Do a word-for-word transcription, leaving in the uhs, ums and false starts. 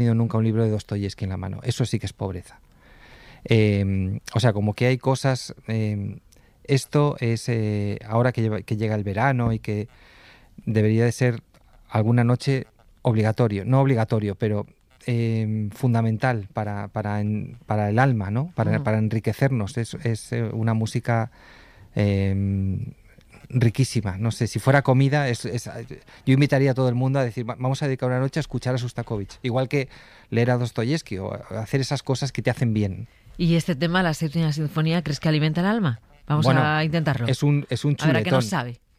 tenido nunca un libro de Dostoyevski en la mano. Eso sí que es pobreza. Eh, o sea, como que hay cosas... Eh, esto es, eh, ahora que, lleva, que llega el verano y que debería de ser alguna noche obligatorio, no obligatorio, pero eh, fundamental para, para, en, para el alma, ¿no? Para, uh-huh. para enriquecernos. Es, es una música... Eh, riquísima, no sé, si fuera comida es, es, yo invitaría a todo el mundo a decir vamos a dedicar una noche a escuchar a Shostakovich, igual que leer a Dostoyevski o hacer esas cosas que te hacen bien. ¿Y este tema, la séptima sinfonía, crees que alimenta el alma? Vamos bueno, a intentarlo. Es un, es un chuletón. A ver, ¿a qué nos sabe?